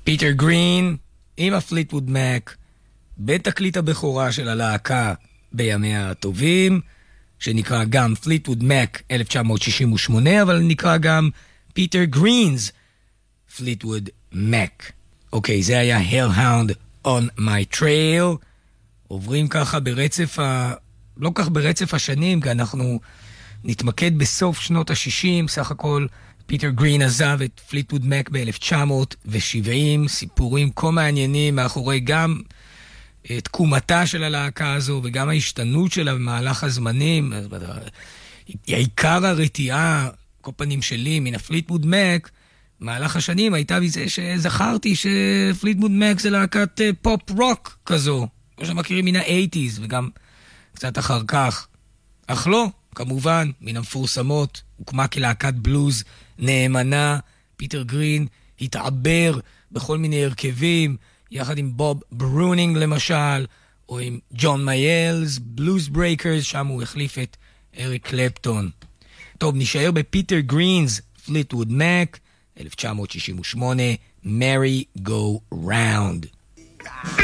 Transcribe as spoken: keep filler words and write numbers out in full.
פיטר גרין עם הפליטווד מק בתקליט הבכורה של הלהקה בימיה הטובים, שנקרא גם פליטווד מק אלף תשע מאות שישים ושמונה, אבל נקרא גם פיטר גרינ's פליטווד מק. אוקיי, זה היה Hellhound on my trail. עוברים ככה ברצף ה... לא כך ברצף השנים, כי אנחנו נתמקד בסוף שנות ה-שישים, סך הכל פיטר גרין עזב את פליטווד מק ב-אלף תשע מאות שבעים, סיפורים כה מעניינים מאחורי גם תקומתה של הלהקה הזו וגם ההשתנות שלה במהלך הזמנים. העיקר הרתיעה, כל פנים שלי, מן הפליטווד מק, מהלך השנים הייתה בזה שזכרתי שפליטווד מק זה להקת פופ רוק כזו, כמו שמכירים מן ה-שמונים וגם קצת אחר כך. אך לא, כמובן, מן המפורסמות, הוקמה כלהקת בלוז נאמנה. פיטר גרין התעבר בכל מיני הרכבים, יחד עם בוב ברונינג למשל, או עם ג'ון מיילס, בלוז ברייקרס, שם הוא החליף את אריק קלפטון. טוב, נשאר בפיטר גרינ's פליטווד מק, אלף תשע מאות שישים ושמונה, Merry Go Round.